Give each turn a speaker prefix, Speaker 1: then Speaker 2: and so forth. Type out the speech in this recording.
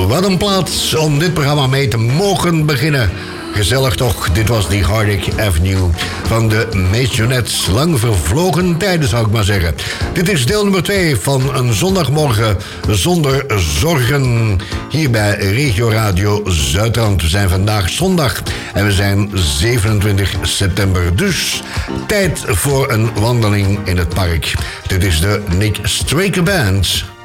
Speaker 1: Wat een plaats om dit programma mee te mogen beginnen. Gezellig toch, dit was die Hardwick Avenue van de Maisonettes. Lang vervlogen tijden, zou ik maar zeggen. Dit is deel nummer 2 van een zondagmorgen zonder zorgen. Hier bij Regio Radio Zuidrand. We zijn vandaag zondag en we zijn 27 september. Dus tijd voor een wandeling in het park. Dit is de Nick Straker Band.